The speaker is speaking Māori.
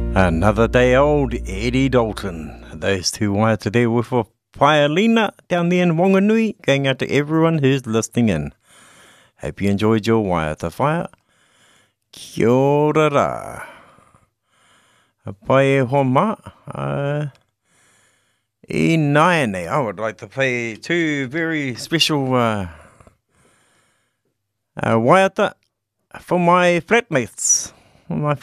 Another day old, Eddie Dalton. Those two waiata there with a Paelina down there in Wanganui, going out to everyone who's listening in. Hope you enjoyed your waiata whaia. Kia ora ra. Pai e homa. E naene, I would like to play two very special waiata for my flatmates.